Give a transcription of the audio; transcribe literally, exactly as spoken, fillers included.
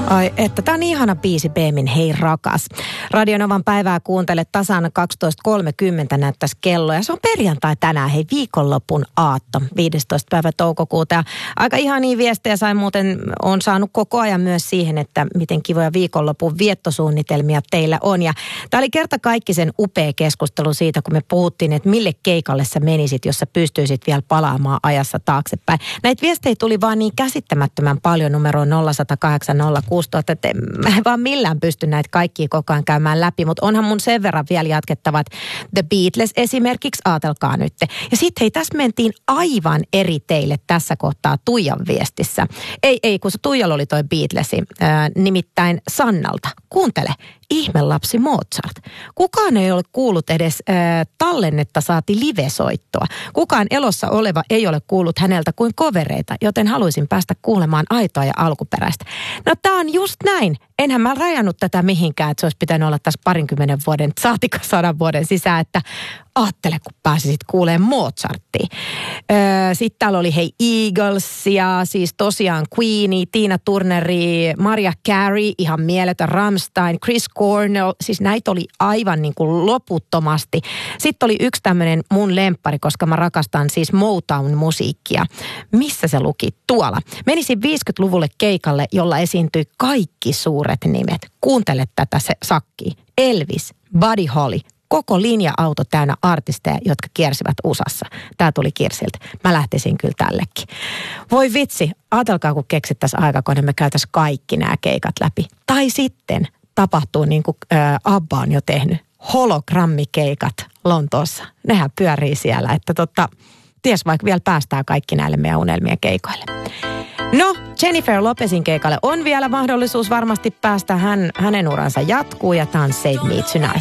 Ai, että tää on ihana biisi Beemin Hei rakas. Radionovan päivää kuuntele tasan kaksitoista kolmekymmentä näyttäisi kello ja se on perjantai tänään, hei viikonlopun aatto, viidestoista päivä toukokuuta. Ja aika ihania viestejä sain muuten, on saanut koko ajan myös siihen, että miten kivoja viikonlopun viettosuunnitelmia teillä on. Ja tää oli kertakaikkisen upea keskustelu siitä, kun me puhuttiin, että mille keikalle sä menisit, jos sä pystyisit vielä palaamaan ajassa taaksepäin. Näitä viestejä tuli vaan niin käsittämättömän paljon numeroon nolla yksi nolla kahdeksan nolla kuusi nolla nolla että mä en vaan millään pysty näitä kaikkia koko ajan käymään läpi, mutta onhan mun sen verran vielä jatkettavat The Beatles esimerkiksi, aatelkaa nyt. Ja sitten hei, tässä mentiin aivan eri teille tässä kohtaa Tuijan viestissä. Ei, ei, kun se Tuijalla oli toi Beatlesi, äh, nimittäin Sannalta. Kuuntele, ihmelapsi Mozart. Kukaan ei ole kuullut edes äh, tallennetta saati livesoittoa. Kukaan elossa oleva ei ole kuullut häneltä kuin kovereita, joten haluaisin päästä kuulemaan aitoa ja alkuperäistä. No tää on just näin. Enhän mä rajannut tätä mihinkään, että se olisi pitänyt olla tässä parinkymmenen vuoden, saatika sadan vuoden sisään, että aattele, kun pääsisit kuulemaan Mozarttia. Öö, Sitten täällä oli hei Eaglesia, siis tosiaan Queenie, Tina Turneri, Mariah Carey, ihan mieletön Rammstein, Chris Cornell, siis näitä oli aivan niin kuin loputtomasti. Sitten oli yksi tämmöinen mun lemppari, koska mä rakastan siis Motown-musiikkia. Missä se luki? Tuolla. Menisin viisikymmentäluvulle keikalle, jolla esiintyi kaikki suuret nimet. Kuuntele tätä se sakki. Elvis, Buddy Holly, koko linja-auto täynnä artisteja, jotka kiersivät U S A:ssa. Tää tuli Kirsiltä. Mä lähtisin kyllä tällekin. Voi vitsi, ajatelkaa kun keksittäisiin aikakone, me käytäisiin kaikki nämä keikat läpi. Tai sitten tapahtuu niin kuin ä, Abba on jo tehnyt, hologrammikeikat Lontoossa. Nehän pyörii siellä, että totta, ties vaikka vielä päästään kaikki näille meidän unelmien keikoille. No, Jennifer Lopezin keikalle on vielä mahdollisuus varmasti päästä. Hän, hänen uransa jatkuu ja tämä on Save Me Tonight.